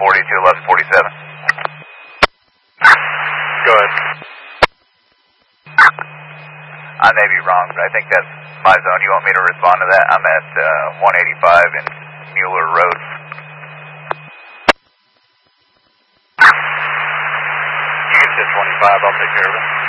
42 left 47. Go ahead. I may be wrong, but I think that's my zone. You want me to respond to that? I'm at 185 in Mueller Road. You can sit 25, I'll take care of it.